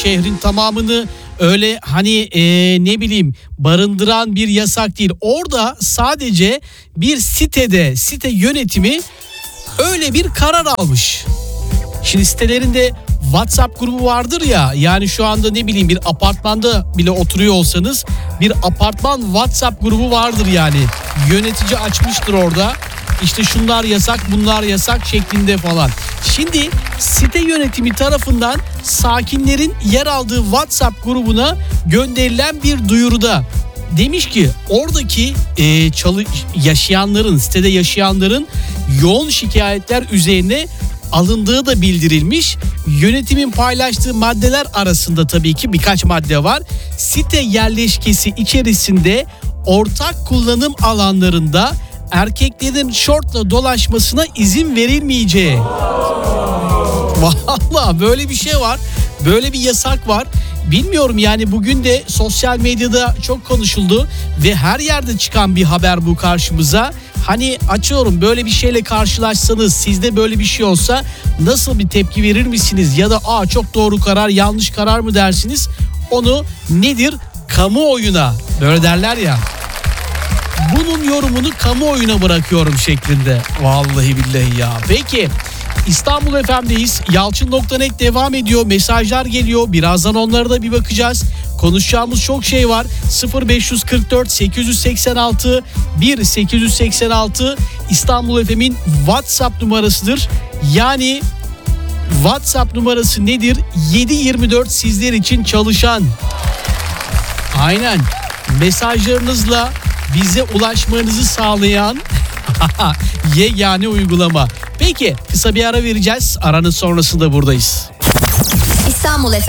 şehrin tamamını öyle hani ne bileyim barındıran bir yasak değil. Orada sadece bir site yönetimi öyle bir karar almış. Şimdi sitelerinde WhatsApp grubu vardır ya, yani şu anda ne bileyim bir apartmanda bile oturuyor olsanız bir apartman WhatsApp grubu vardır yani. Yönetici açmıştır orada. İşte şunlar yasak, bunlar yasak şeklinde falan. Şimdi site yönetimi tarafından sakinlerin yer aldığı WhatsApp grubuna gönderilen bir duyuruda demiş ki oradaki sitede yaşayanların yoğun şikayetler üzerine alındığı da bildirilmiş. Yönetimin paylaştığı maddeler arasında tabii ki birkaç madde var. Site yerleşkesi içerisinde ortak kullanım alanlarında erkeklerin şortla dolaşmasına izin verilmeyeceği. Vallahi böyle bir şey var. Böyle bir yasak var. Bilmiyorum yani, bugün de sosyal medyada çok konuşuldu ve her yerde çıkan bir haber bu karşımıza. Hani açıyorum, böyle bir şeyle karşılaşsanız, sizde böyle bir şey olsa nasıl bir tepki verir misiniz? Ya da çok doğru karar, yanlış karar mı dersiniz? Onu nedir? Kamuoyuna, böyle derler ya. Bunun yorumunu kamuoyuna bırakıyorum şeklinde. Vallahi billahi ya. Peki İstanbul FM'deyiz. Yalçın.net devam ediyor. Mesajlar geliyor. Birazdan onlara da bir bakacağız. Konuşacağımız çok şey var. 0544 886 1886 İstanbul FM'in WhatsApp numarasıdır. Yani WhatsApp numarası nedir? 7/24 sizler için çalışan. Aynen. Mesajlarınızla bize ulaşmanızı sağlayan yegane uygulama. Peki kısa bir ara vereceğiz. Aranın sonrasında buradayız. İstanbul FM